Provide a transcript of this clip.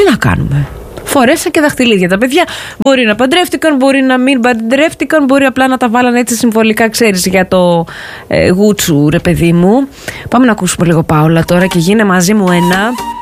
να κάνουμε. Φορέσαν και δαχτυλίδια τα παιδιά. Μπορεί να παντρεύτηκαν, μπορεί να μην παντρεύτηκαν, μπορεί απλά να τα βάλανε έτσι συμβολικά, ξέρεις, για το γούτσου, ρε παιδί μου. Πάμε να ακούσουμε λίγο Πάολα τώρα και γίνε μαζί μου ένα.